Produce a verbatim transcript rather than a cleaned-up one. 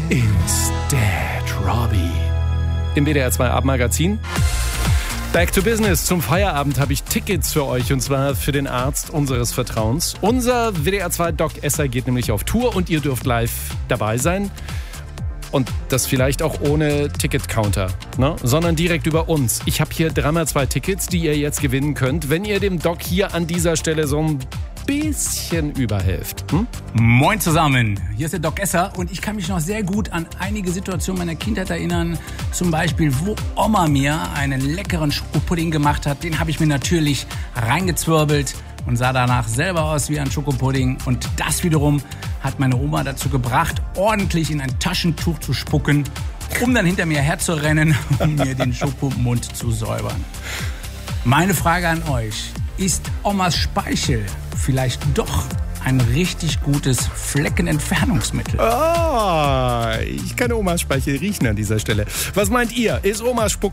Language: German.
Instead, Robbie. Im W D R zwei Abendmagazin. Back to business. Zum Feierabend habe ich Tickets für euch, und zwar für den Arzt unseres Vertrauens. Unser W D R zwei Doc Esser geht nämlich auf Tour und ihr dürft live dabei sein. Und das vielleicht auch ohne Ticket-Counter, ne? Sondern direkt über uns. Ich habe hier dreimal zwei Tickets, die ihr jetzt gewinnen könnt, wenn ihr dem Doc hier an dieser Stelle so ein bisschen überhelft. Hm? Moin zusammen, hier ist der Doc Esser und ich kann mich noch sehr gut an einige Situationen meiner Kindheit erinnern. Zum Beispiel, wo Oma mir einen leckeren Schokopudding gemacht hat. Den habe ich mir natürlich reingezwirbelt und sah danach selber aus wie ein Schokopudding. Und das wiederum hat meine Oma dazu gebracht, ordentlich in ein Taschentuch zu spucken, um dann hinter mir herzurennen, um mir den Schokomund zu säubern. Meine Frage an euch, ist Omas Speichel vielleicht doch ein richtig gutes Fleckenentfernungsmittel? Oh, ich kann Omas Speichel riechen an dieser Stelle. Was meint ihr? Ist Omas Spuck